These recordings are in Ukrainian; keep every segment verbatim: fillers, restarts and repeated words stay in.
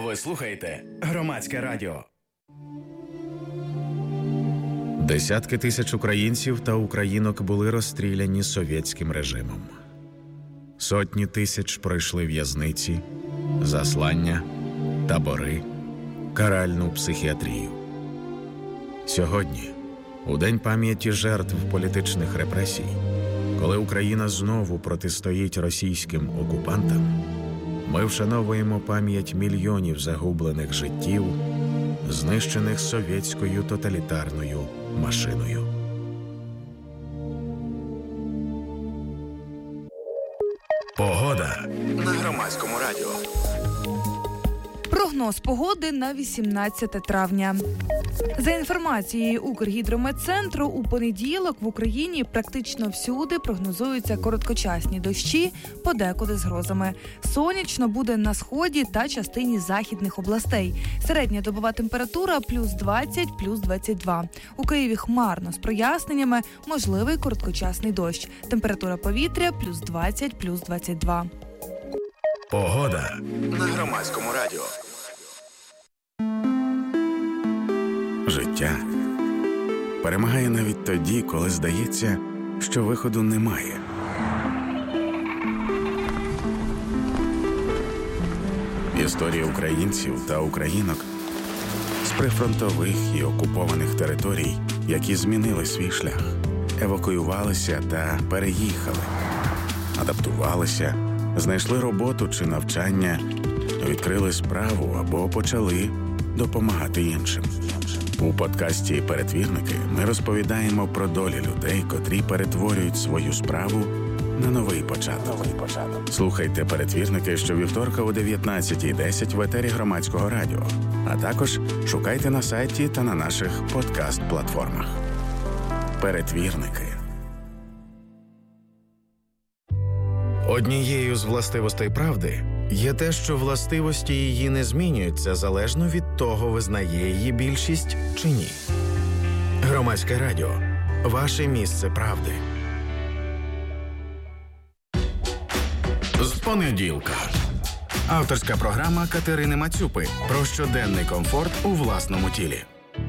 Ви слухаєте Громадське радіо. Десятки тисяч українців та українок були розстріляні совєтським режимом. Сотні тисяч пройшли в'язниці, заслання, табори, каральну психіатрію. Сьогодні, у День пам'яті жертв політичних репресій, коли Україна знову протистоїть російським окупантам, ми вшановуємо пам'ять мільйонів загублених життів, знищених совєтською тоталітарною машиною. Погода на Громадському радіо. Прогноз погоди на вісімнадцяте травня. За інформацією Укргідрометцентру, у понеділок в Україні практично всюди прогнозуються короткочасні дощі, подекуди з грозами. Сонячно буде на сході та частині західних областей. Середня добова температура плюс двадцять, плюс двадцять два. У Києві хмарно з проясненнями, можливий короткочасний дощ. Температура повітря плюс двадцять, плюс двадцять два. Погода на Громадському радіо. Життя перемагає навіть тоді, коли здається, що виходу немає. Історії українців та українок з прифронтових і окупованих територій, які змінили свій шлях, евакуювалися та переїхали, адаптувалися, знайшли роботу чи навчання, відкрили справу або почали допомагати іншим. У подкасті «Перетвірники» ми розповідаємо про долі людей, котрі перетворюють свою справу на новий початок. Новий початок. Слухайте «Перетвірники» щовівторка о дев'ятнадцятій десять в етері Громадського радіо, а також шукайте на сайті та на наших подкаст-платформах. «Перетвірники». Однією з властивостей правди є те, що властивості її не змінюються залежно від того, визнає її більшість чи ні. Громадське радіо. Ваше місце правди. З понеділка. Авторська програма Катерини Мацюпи про щоденний комфорт у власному тілі.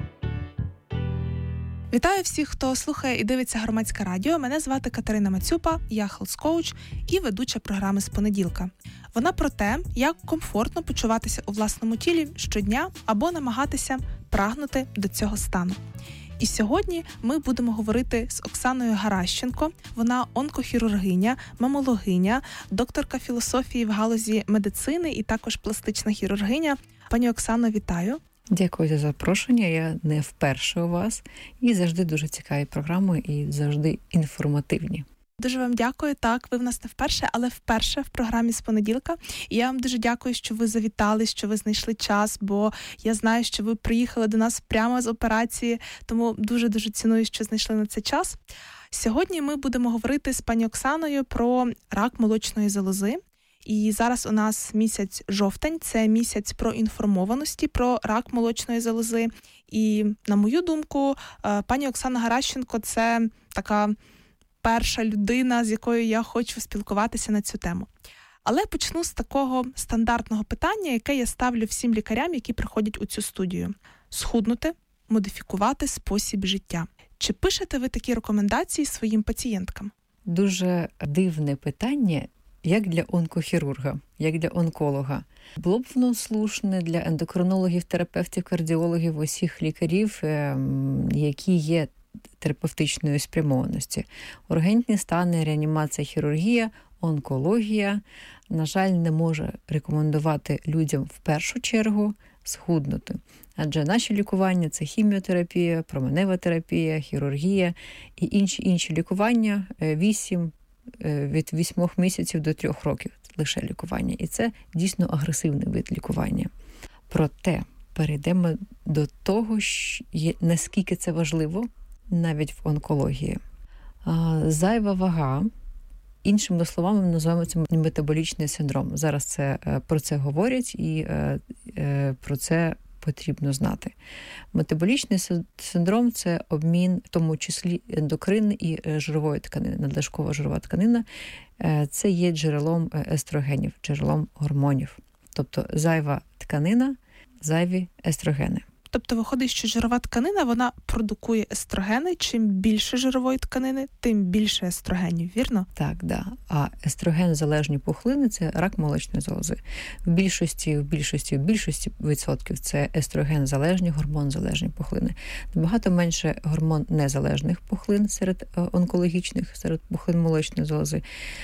Вітаю всіх, хто слухає і дивиться Громадське радіо. Мене звати Катерина Мацюпа, я хелс-коуч і ведуча програми «З понеділка». Вона про те, як комфортно почуватися у власному тілі щодня або намагатися прагнути до цього стану. І сьогодні ми будемо говорити з Оксаною Гаращенко. Вона онкохірургиня, мамологиня, докторка філософії в галузі медицини і також пластична хірургиня. Пані Оксано, вітаю. Дякую за запрошення. Я не вперше у вас. І завжди дуже цікаві програми і завжди інформативні. Дуже вам дякую. Так, ви в нас не вперше, але вперше в програмі «З понеділка». І я вам дуже дякую, що ви завітали, що ви знайшли час, бо я знаю, що ви приїхали до нас прямо з операції, тому дуже-дуже ціную, що знайшли на це час. Сьогодні ми будемо говорити з пані Оксаною про рак молочної залози. І зараз у нас місяць жовтень, це місяць про інформованості про рак молочної залози. І, на мою думку, пані Оксана Гаращенко – це така перша людина, з якою я хочу спілкуватися на цю тему. Але почну з такого стандартного питання, яке я ставлю всім лікарям, які приходять у цю студію. Схуднути, модифікувати спосіб життя. Чи пишете ви такі рекомендації своїм пацієнткам? Дуже дивне питання, як для онкохірурга, як для онколога. Було б воно слушне для ендокринологів, терапевтів, кардіологів, усіх лікарів, які є терапевтичної спрямованості. Ургентні стани, реанімація, хірургія, онкологія, на жаль, не може рекомендувати людям в першу чергу схуднути. Адже наші лікування – це хіміотерапія, променева терапія, хірургія і інші інші лікування вісім від вісьмох місяців до трьох років лише лікування. І це дійсно агресивний вид лікування. Проте перейдемо до того, наскільки це важливо навіть в онкології. Зайва вага, іншими словами, ми називаємо це метаболічний синдром. Зараз це, про це говорять і про це потрібно знати. Метаболічний синдром – це обмін, в тому числі ендокрин і жирової тканини, надлишкова жирова тканина. Це є джерелом естрогенів, джерелом гормонів. Тобто зайва тканина, зайві естрогени. Тобто виходить, що жирова тканина, вона продукує естрогени. Чим більше жирової тканини, тим більше естрогенів, вірно? Так, да. А естроген-залежні пухлини – це рак молочної залози. В більшості, в більшості, в більшості відсотків це естроген-залежні, гормон-залежні пухлини. Набагато менше гормон-незалежних пухлин серед онкологічних, серед пухлин молочної залози.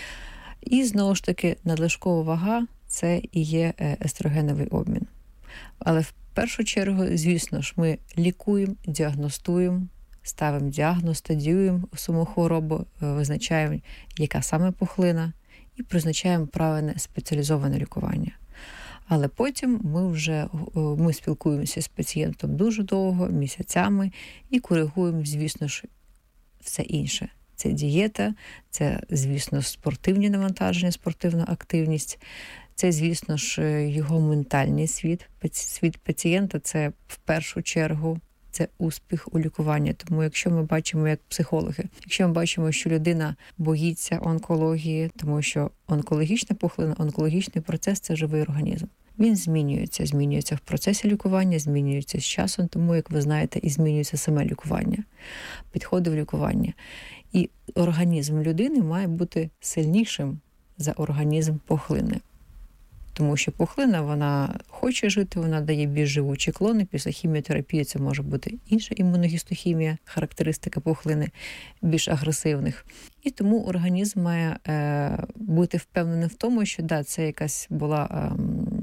І, знову ж таки, надлишкова вага – це і є естрогеновий обмін. Але в В першу чергу, звісно ж, ми лікуємо, діагностуємо, ставимо діагноз, стадіюємо саму хворобу, визначаємо, яка саме пухлина, і призначаємо правильне спеціалізоване лікування. Але потім ми вже ми спілкуємося з пацієнтом дуже довго, місяцями, і коригуємо, звісно ж, все інше. Це дієта, це, звісно, спортивні навантаження, спортивна активність. Це, звісно ж, його ментальний світ. Світ пацієнта – це в першу чергу це успіх у лікуванні. Тому якщо ми бачимо, як психологи, якщо ми бачимо, що людина боїться онкології, тому що онкологічна пухлина, онкологічний процес – це живий організм. Він змінюється, змінюється в процесі лікування, змінюється з часом, тому, як ви знаєте, і змінюється саме лікування, підходи в лікування. І організм людини має бути сильнішим за організм пухлини. Тому що пухлина, вона хоче жити, вона дає більш живучі клони. Після хіміотерапії це може бути інша імуногістохімія, характеристика пухлини, більш агресивних. І тому організм має е, бути впевнений в тому, що да, це якась була е,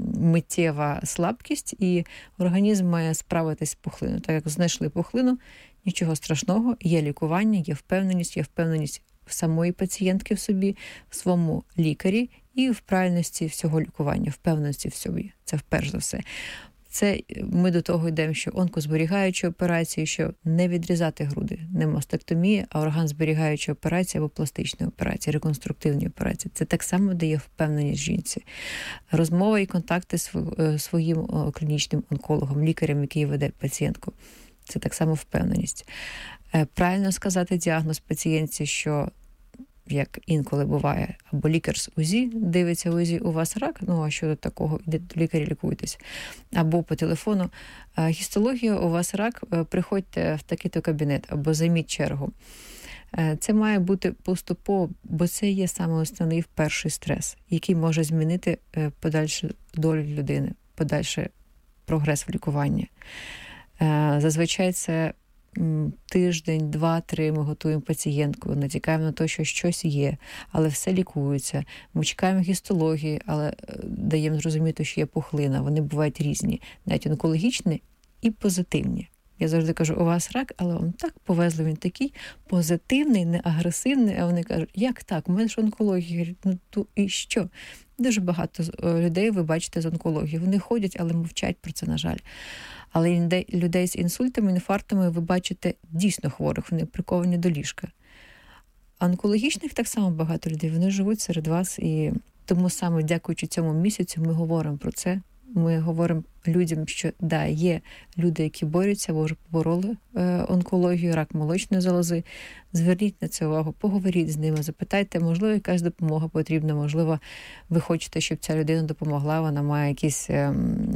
миттєва слабкість, і організм має справитись з пухлиною. Так як знайшли пухлину, нічого страшного, є лікування, є впевненість, є впевненість в самої пацієнтки в собі, в своєму лікарі, і в правильності всього лікування, впевненості в собі. Це вперше за все. Це ми до того йдемо, що онкозберігаючі операції, що не відрізати груди, не мастектомія, а органзберігаючі операції або пластичні операції, реконструктивні операції. Це так само дає впевненість жінці. Розмова і контакти з своїм клінічним онкологом, лікарем, який веде пацієнтку. Це так само впевненість. Правильно сказати діагноз пацієнтці, що як інколи буває, або лікар з УЗІ дивиться УЗІ, у вас рак, ну а що до такого, йдете до лікаря, лікуйтесь. Або по телефону, гістологія, у вас рак, приходьте в такий-то кабінет, або займіть чергу. Це має бути поступово, бо це є саме основний перший стрес, який може змінити подальшу долю людини, подальший прогрес в лікуванні. Зазвичай це тиждень, два-три ми готуємо пацієнтку, натякаємо на те, що щось є, але все лікується. Ми чекаємо гістології, але даємо зрозуміти, що є пухлина. Вони бувають різні, навіть онкологічні і позитивні. Я завжди кажу, у вас рак, але вам так повезло, він такий позитивний, не агресивний. А вони кажуть, як так? У мене ж онкологія. Я говорю, ну то і що? Дуже багато людей ви бачите з онкології. Вони ходять, але мовчать про це, на жаль. Але людей з інсультами, інфарктами ви бачите дійсно хворих, вони приковані до ліжка. Онкологічних так само багато людей, вони живуть серед вас, і тому саме дякуючи цьому місяцю ми говоримо про це. Ми говоримо людям, що да, є люди, які борються, або вже побороли е, онкологію, рак молочної залози. Зверніть на це увагу, поговоріть з ними, запитайте, можливо, якась допомога потрібна, можливо, ви хочете, щоб ця людина допомогла, вона має якісь е,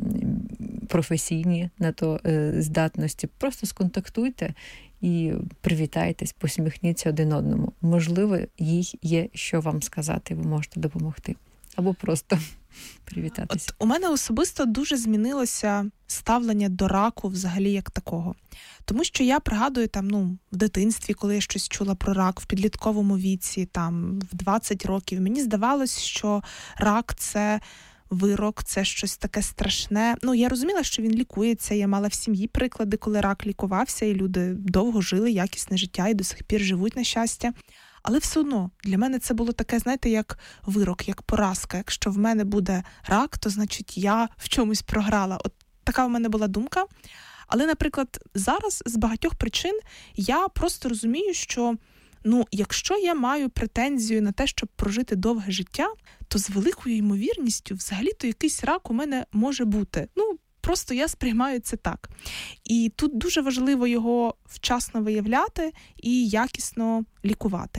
професійні на то е, здатності. Просто сконтактуйте і привітайтесь, посміхніться один одному. Можливо, їй є що вам сказати, ви можете допомогти. Або просто привітатися. От у мене особисто дуже змінилося ставлення до раку взагалі як такого. Тому що я пригадую там, ну, в дитинстві, коли я щось чула про рак, в підлітковому віці, там, в двадцять років, мені здавалось, що рак – це вирок, це щось таке страшне. Ну, я розуміла, що він лікується, я мала в сім'ї приклади, коли рак лікувався, і люди довго жили, якісне життя, і до сих пір живуть, на щастя. Але все одно, для мене це було таке, знаєте, як вирок, як поразка. Якщо в мене буде рак, то, значить, я в чомусь програла. От така в мене була думка. Але, наприклад, зараз з багатьох причин я просто розумію, що, ну, якщо я маю претензію на те, щоб прожити довге життя, то з великою ймовірністю взагалі-то якийсь рак у мене може бути. Ну, просто я сприймаю це так. І тут дуже важливо його вчасно виявляти і якісно лікувати.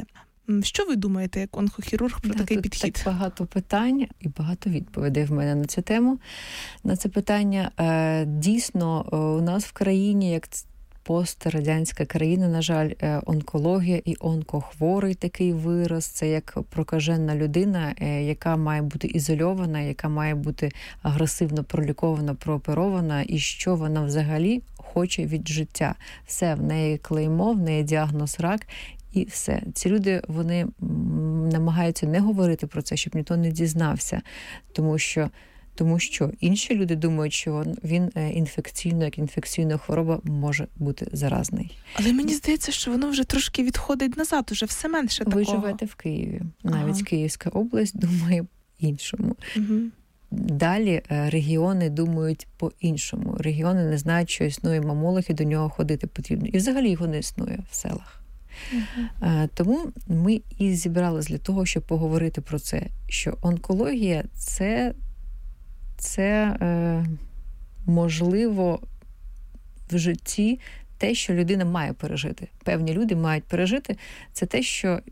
Що ви думаєте, як онкохірург, про да, такий тут підхід? Так багато питань і багато відповідей в мене на цю тему. На це питання. Дійсно, у нас в країні, як пострадянська країна, на жаль, онкологія і онкохворий такий вираз. Це як прокажена людина, яка має бути ізольована, яка має бути агресивно пролікована, прооперована, і що вона взагалі хоче від життя. Все, в неї клеймо, в неї діагноз рак, і все. Ці люди, вони намагаються не говорити про це, щоб ніхто не дізнався, тому що Тому що інші люди думають, що він інфекційно, як інфекційна хвороба може бути заразний. Але мені здається, що воно вже трошки відходить назад, уже все менше такого. Ви живете в Києві. Навіть ага. Київська область думає по-іншому. Угу. Далі регіони думають по-іншому. Регіони не знають, що існує мамолог, і до нього ходити потрібно. І взагалі його не існує в селах. Uh-huh. Тому ми і зібралися для того, щоб поговорити про це, що онкологія – це Це е, можливо в житті те, що людина має пережити. Певні люди мають пережити. Це те, що е,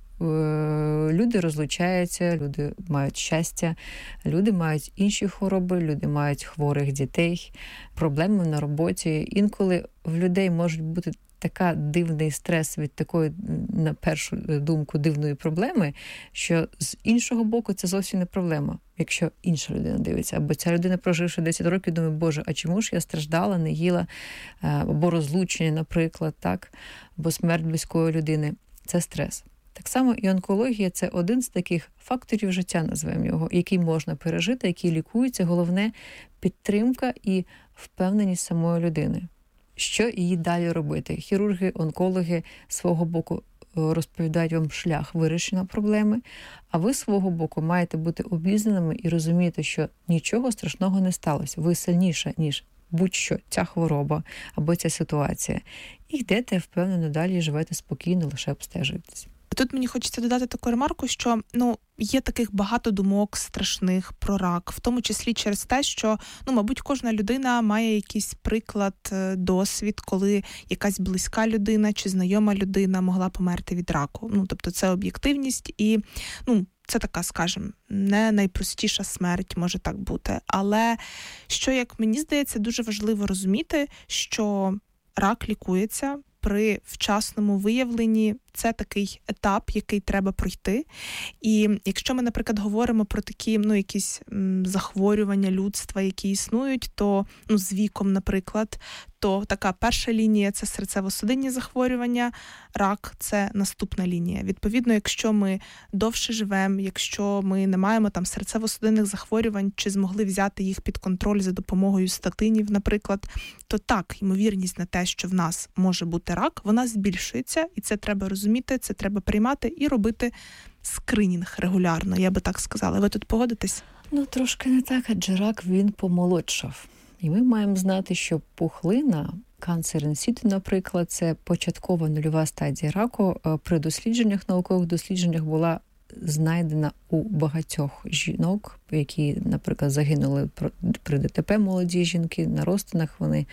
люди розлучаються, люди мають щастя, люди мають інші хвороби, люди мають хворих дітей, проблеми на роботі. Інколи в людей можуть бути така дивний стрес від такої, на першу думку, дивної проблеми, що з іншого боку це зовсім не проблема, якщо інша людина дивиться. Або ця людина, проживши десять років, думає, боже, а чому ж я страждала, не їла, або розлучення, наприклад, так, або смерть близької людини. Це стрес. Так само і онкологія – це один з таких факторів життя, назвемо його, який можна пережити, який лікується. Головне – підтримка і впевненість самої людини. Що їй далі робити? Хірурги, онкологи свого боку розповідають вам шлях вирішення проблеми, а ви свого боку маєте бути обізнаними і розуміти, що нічого страшного не сталося. Ви сильніша, ніж будь-що, ця хвороба або ця ситуація. І йдете впевнено далі, живете спокійно, лише обстежуєтесь. Тут мені хочеться додати таку ремарку, що ну є таких багато думок страшних про рак, в тому числі через те, що, ну, мабуть, кожна людина має якийсь приклад, досвід, коли якась близька людина чи знайома людина могла померти від раку. Ну, тобто це об'єктивність і, ну, це така, скажімо, не найпростіша смерть, може так бути. Але, що, як мені здається, дуже важливо розуміти, що рак лікується при вчасному виявленні. Це такий етап, який треба пройти. І якщо ми, наприклад, говоримо про такі, ну, якісь м, захворювання людства, які існують, то, ну, з віком, наприклад, то така перша лінія – це серцево-судинні захворювання, рак – це наступна лінія. Відповідно, якщо ми довше живемо, якщо ми не маємо там серцево-судинних захворювань, чи змогли взяти їх під контроль за допомогою статинів, наприклад, то так, ймовірність на те, що в нас може бути рак, вона збільшується, і це треба розуміти. Розуміти, це треба приймати і робити скринінг регулярно, я би так сказала. Ви тут погодитесь? Ну, трошки не так, адже рак, він помолодшав. І ми маємо знати, що пухлина, канцер ін-сіту, наприклад, це початкова нульова стадія раку. При дослідженнях, наукових дослідженнях була знайдена у багатьох жінок, які, наприклад, загинули при ДТП, молоді жінки, на розтинах, вони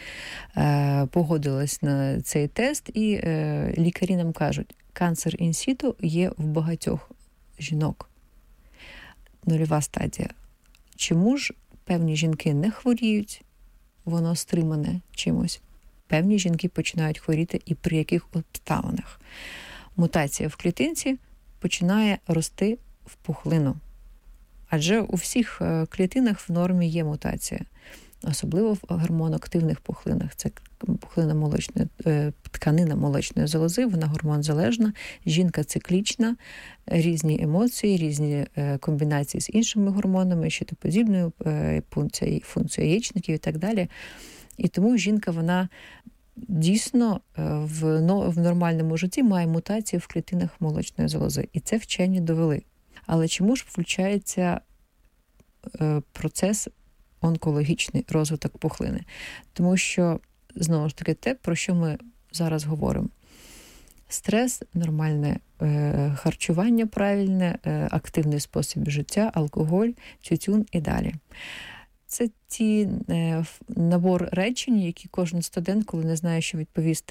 е, погодились на цей тест, і е, лікарі нам кажуть, канцер ін-сіту є в багатьох жінок. Нульова стадія. Чому ж певні жінки не хворіють, воно стримане чимось? Певні жінки починають хворіти і при яких обставинах? Мутація в клітинці починає рости в пухлину. Адже у всіх клітинах в нормі є мутація. Особливо в гормоноактивних пухлинах. Це пухлина молочної, тканина молочної залози, вона гормонзалежна, жінка циклічна, різні емоції, різні комбінації з іншими гормонами, щитоподібною функцією, функцією яєчників і так далі. І тому жінка, вона дійсно в, в нормальному житті має мутації в клітинах молочної залози. І це вчені довели. Але чому ж включається процес онкологічний, розвиток пухлини? Тому що, знову ж таки, те, про що ми зараз говоримо. Стрес, нормальне е, харчування правильне, е, активний спосіб життя, алкоголь, тютюн і далі. Це ті е, набор речень, які кожен студент, коли не знає, що відповісти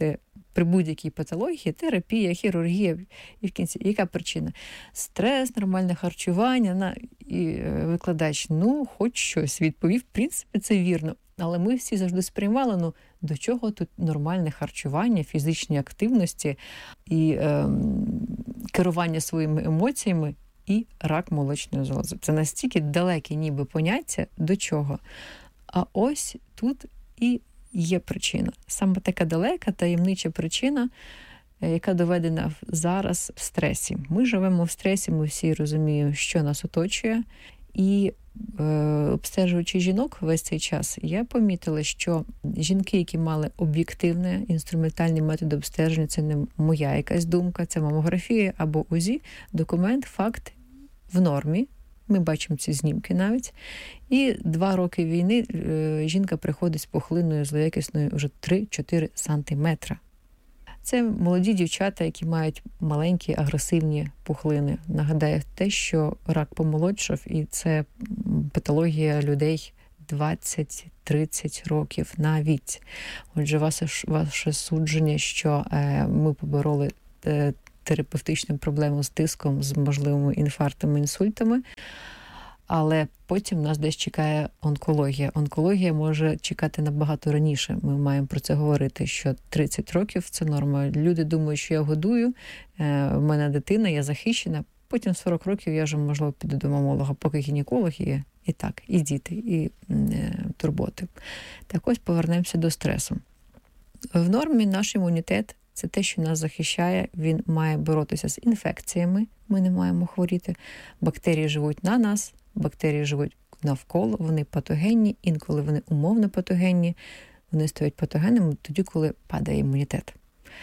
при будь-якій патології, терапія, хірургія, і в кінці, яка причина? Стрес, нормальне харчування, на, і викладач, ну, хоч щось відповів, в принципі, це вірно. Але ми всі завжди сприймали, ну, до чого тут нормальне харчування, фізичні активності і е, керування своїми емоціями і рак молочної залози. Це настільки далекі ніби поняття, до чого. А ось тут і є причина. Саме така далека, таємнича причина, яка доведена зараз в стресі. Ми живемо в стресі, ми всі розуміємо, що нас оточує. І е, обстежуючи жінок весь цей час, я помітила, що жінки, які мали об'єктивне інструментальні методи обстеження, це не моя якась думка, це мамографія або УЗІ, документ, факт в нормі. Ми бачимо ці знімки навіть. І два роки війни е, жінка приходить з пухлиною злоякісною вже три-чотири сантиметра. Це молоді дівчата, які мають маленькі агресивні пухлини. Нагадаю те, що рак помолодшав, і це патологія людей двадцять-тридцять років навіть. Отже, ваше, ваше судження, що е, ми побороли е, терапевтичну проблему з тиском, з можливими інфарктами, інсультами, але потім нас десь чекає онкологія. Онкологія може чекати набагато раніше. Ми маємо про це говорити, що тридцять років – це норма. Люди думають, що я годую, в мене дитина, я захищена. Потім сорок років я вже, можливо, піду до мамолога, поки гінеколог є. І так, і діти, і е, турботи. Так ось повернемося до стресу. В нормі наш імунітет – це те, що нас захищає. Він має боротися з інфекціями. Ми не маємо хворіти. Бактерії живуть на нас, бактерії живуть навколо, вони патогенні, інколи вони умовно патогенні. Вони стають патогенними тоді, коли падає імунітет.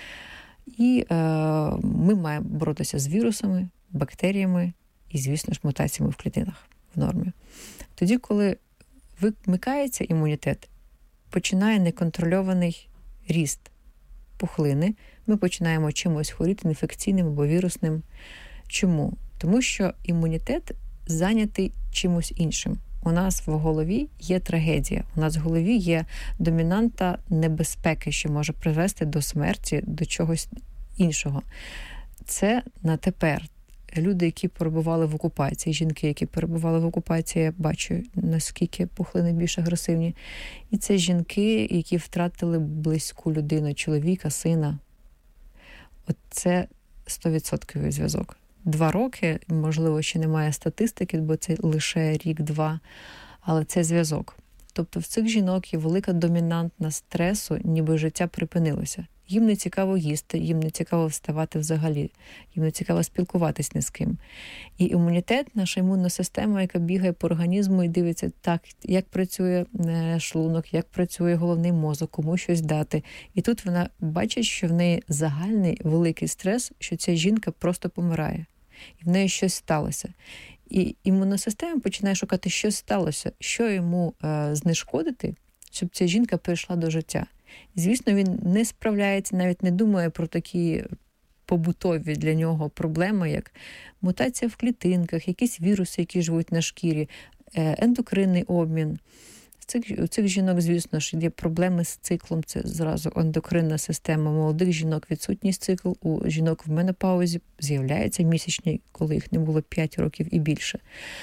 І е, ми маємо боротися з вірусами, бактеріями і, звісно ж, мутаціями в клітинах в нормі. Тоді, коли вимикається імунітет, починає неконтрольований ріст пухлини, ми починаємо чимось хворіти інфекційним або вірусним. Чому? Тому що імунітет зайнятий чимось іншим. У нас в голові є трагедія, у нас в голові є домінанта небезпеки, що може привести до смерті, до чогось іншого. Це на тепер. Люди, які перебували в окупації, жінки, які перебували в окупації, я бачу, наскільки пухлини більш агресивні. І це жінки, які втратили близьку людину, чоловіка, сина. От це сто відсотків зв'язок. Два роки, можливо, ще немає статистики, бо це лише рік-два, але це зв'язок. Тобто в цих жінок є велика домінантна стресу, ніби життя припинилося. Їм не цікаво їсти, їм не цікаво вставати взагалі, їм не цікаво спілкуватись ні з ким. І імунітет, наша імунна система, яка бігає по організму і дивиться так, як працює шлунок, як працює головний мозок, кому щось дати. І тут вона бачить, що в неї загальний великий стрес, що ця жінка просто помирає. І в неї щось сталося. І імунна система починає шукати, що сталося, що йому е, знешкодити, щоб ця жінка прийшла до життя. Звісно, він не справляється, навіть не думає про такі побутові для нього проблеми, як мутація в клітинках, якісь віруси, які живуть на шкірі, ендокринний обмін. У цих, у цих жінок, звісно ж, є проблеми з циклом, це зразу ендокринна система. У молодих жінок відсутність цикл, у жінок в менопаузі з'являється місячний, коли їх не було п'ять років і більше.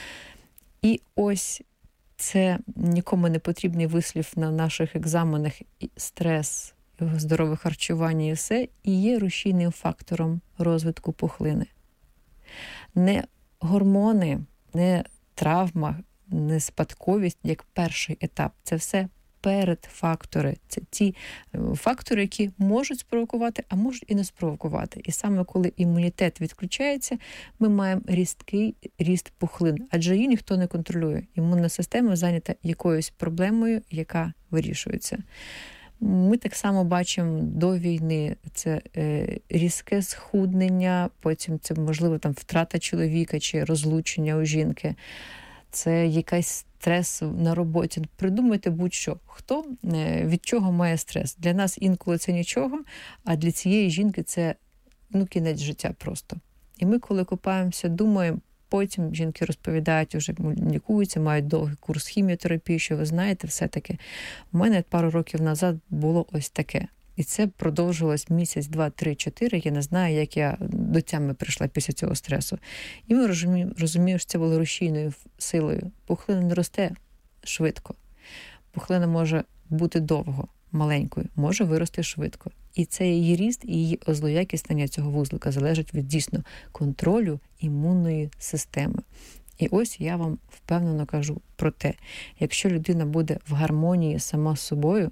І ось це нікому не потрібний вислів на наших екзаменах, стрес, здорове харчування і все, і є рушійним фактором розвитку пухлини. Не гормони, не травма, не спадковість, як перший етап. Це все передфактори. Це ті фактори, які можуть спровокувати, а можуть і не спровокувати. І саме коли імунітет відключається, ми маємо різкий ріст пухлин, адже її ніхто не контролює. Імунна система зайнята якоюсь проблемою, яка вирішується. Ми так само бачимо до війни це е, різке схуднення, потім це, можливо, там втрата чоловіка чи розлучення у жінки. Це якийсь стрес на роботі. Придумайте будь-що. Хто від чого має стрес? Для нас інколи це нічого, а для цієї жінки це ну, кінець життя просто. І ми, коли копаємося, думаємо, потім жінки розповідають, вже лікуються, мають довгий курс хіміотерапії, що ви знаєте, все-таки. У мене пару років назад було ось таке. І це продовжувалось місяць, два, три, чотири. Я не знаю, як я до тями прийшла після цього стресу. І ми розуміємо, розумію, що це було рушійною силою. Пухлина не росте швидко. Пухлина може бути довго, маленькою, може вирости швидко. І це її ріст і її злоякіснення цього вузлика залежить від дійсно контролю імунної системи. І ось я вам впевнено кажу про те, якщо людина буде в гармонії сама з собою,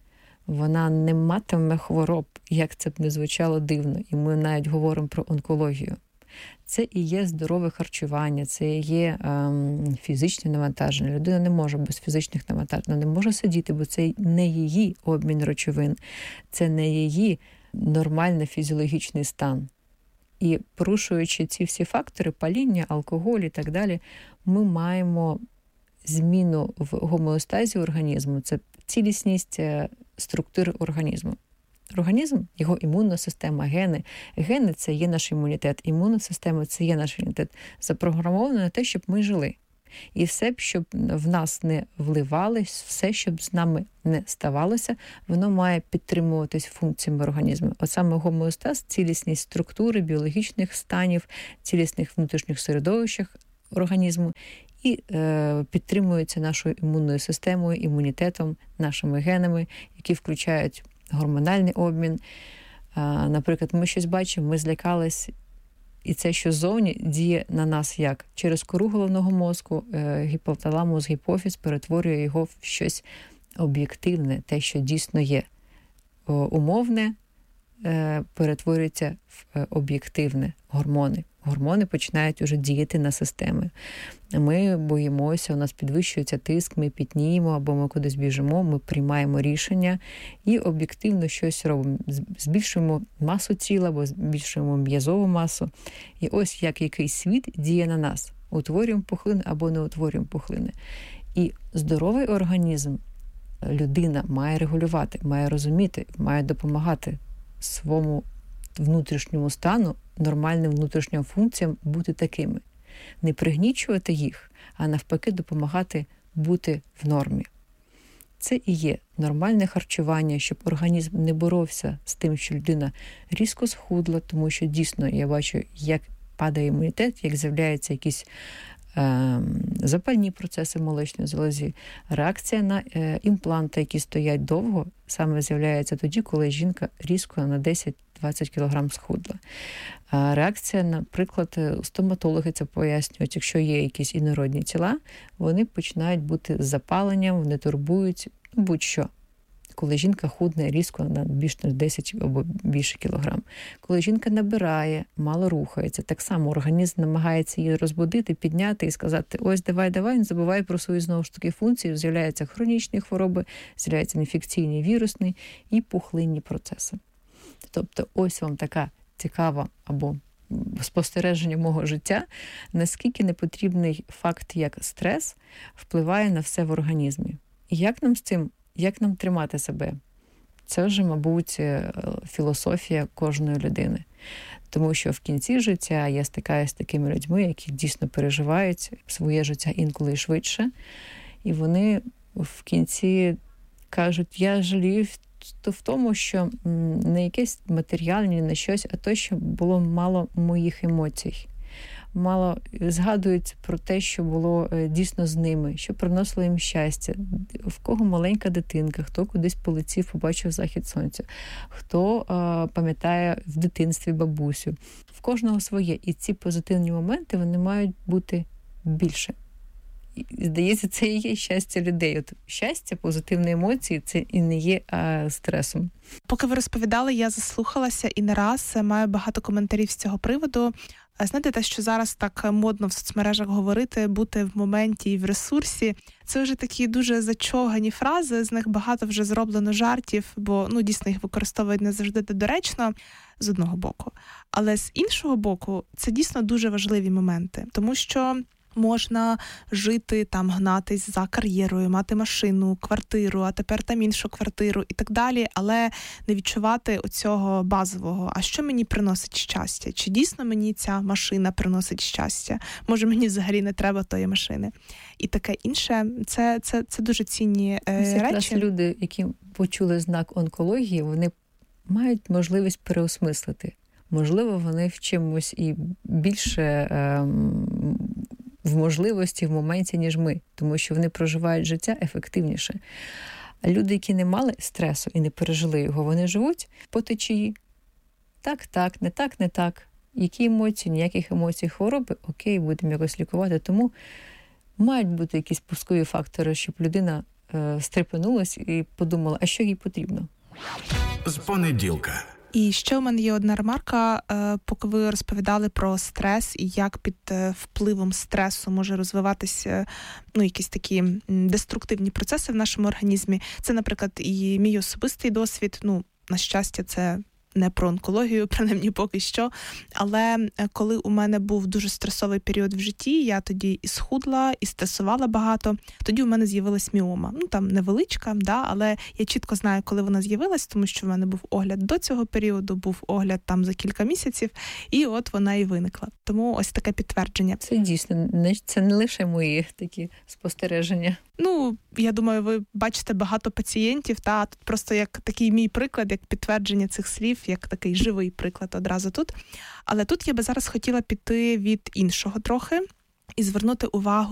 вона не матиме хвороб, як це б не звучало дивно. І ми навіть говоримо про онкологію. Це і є здорове харчування, це і є ем, фізичне навантаження. Людина не може без фізичних навантажень, не може сидіти, бо це не її обмін речовин, це не її нормальний фізіологічний стан. І порушуючи ці всі фактори, паління, алкоголь і так далі, ми маємо зміну в гомеостазі організму, це цілісність структури організму. Організм, його імунна система, гени. Гени – це є наш імунітет. Імунна система – це є наш імунітет. Запрограмовано на те, щоб ми жили. І все, щоб в нас не вливалось, все, щоб з нами не ставалося, воно має підтримуватись функціями організму. От саме гомеостаз – цілісність структури, біологічних станів, цілісних внутрішніх середовищах організму і е, підтримується нашою імунною системою, імунітетом, нашими генами, які включають гормональний обмін. А, наприклад, ми щось бачимо, ми злякались, і це, що ззовні, діє на нас як? Через кору головного мозку, е, гіпоталамус, гіпофіз перетворює його в щось об'єктивне, те, що дійсно є. О, умовне е, перетворюється в е, об'єктивне, гормони. Гормони починають уже діяти на системи. Ми боїмося, у нас підвищується тиск, ми пітніємо, або ми кудись біжимо, ми приймаємо рішення і об'єктивно щось робимо. Збільшуємо масу тіла, або збільшуємо м'язову масу. І ось як якийсь світ діє на нас. Утворюємо пухлини або не утворюємо пухлини. І здоровий організм людина має регулювати, має розуміти, має допомагати своєму внутрішньому стану, нормальним внутрішнім функціям бути такими. Не пригнічувати їх, а навпаки допомагати бути в нормі. Це і є нормальне харчування, щоб організм не боровся з тим, що людина різко схудла, тому що дійсно я бачу, як падає імунітет, як з'являються якісь е, запальні процеси в молочній залозі. Реакція на е, імпланти, які стоять довго, саме з'являється тоді, коли жінка різко на десять-двадцять кілограм схудла. А реакція, наприклад, стоматологи це пояснюють, якщо є якісь інородні тіла, вони починають бути з запаленням, вони турбують, будь-що. Коли жінка худне різко на більш ніж десять або більше кілограм. Коли жінка набирає, мало рухається, так само організм намагається її розбудити, підняти і сказати, ось давай, давай, не забувай про свої знову ж таки функції, з'являються хронічні хвороби, з'являються інфекційні, вірусні і пухлинні процеси. Тобто ось вам така цікава або спостереження мого життя, наскільки непотрібний факт, як стрес, впливає на все в організмі. І як нам з цим, як нам тримати себе? Це вже, мабуть, філософія кожної людини. Тому що в кінці життя я стикаюся з такими людьми, які дійсно переживають своє життя інколи швидше. І вони в кінці кажуть, я жалію то в тому, що не якесь матеріальне, не щось, а то, що було мало моїх емоцій. Мало згадують про те, що було дійсно з ними, що приносило їм щастя. В кого маленька дитинка, хто кудись полетів, побачив захід сонця, хто а, пам'ятає в дитинстві бабусю. В кожного своє. І ці позитивні моменти, вони мають бути більше. І, здається, це і є щастя людей. От щастя, позитивні емоції – це і не є а, стресом. Поки ви розповідали, я заслухалася і не раз маю багато коментарів з цього приводу. Знаєте, те, що зараз так модно в соцмережах говорити, бути в моменті і в ресурсі, це вже такі дуже зачогані фрази, з них багато вже зроблено жартів, бо ну дійсно їх використовують не завжди доречно, з одного боку. Але з іншого боку, це дійсно дуже важливі моменти, тому що можна жити, там гнатись за кар'єрою, мати машину, квартиру, а тепер там іншу квартиру і так далі, але не відчувати оцього базового. А що мені приносить щастя? Чи дійсно мені ця машина приносить щастя? Може, мені взагалі не треба тої машини? І таке інше. Це, це, це дуже цінні е, речі. речі. Люди, які почули знак онкології, вони мають можливість переосмислити. Можливо, вони в чимось і більше е, в можливості, в моменті, ніж ми, тому що вони проживають життя ефективніше. А люди, які не мали стресу і не пережили його, вони живуть по течії. Так, так, не так, не так. Які емоції, ніяких емоцій, хвороби, окей, будемо якось лікувати. Тому мають бути якісь пускові фактори, щоб людина е, стрепенулась і подумала, а що їй потрібно. З понеділка. І ще у мене є одна ремарка, поки ви розповідали про стрес і як під впливом стресу може розвиватися ну, якісь такі деструктивні процеси в нашому організмі. Це, наприклад, і мій особистий досвід, ну, на щастя, це не про онкологію, принаймні поки що. Але коли у мене був дуже стресовий період в житті, я тоді і схудла, і стресувала багато, тоді у мене з'явилась міома. Ну, там невеличка, да, але я чітко знаю, коли вона з'явилась, тому що в мене був огляд до цього періоду, був огляд там за кілька місяців, і от вона і виникла. Тому ось таке підтвердження. Це дійсно, не, це не лише мої такі спостереження. Ну, я думаю, ви бачите багато пацієнтів, та тут просто як такий мій приклад, як підтвердження цих слів, як такий живий приклад одразу тут. Але тут я би зараз хотіла піти від іншого трохи і звернути увагу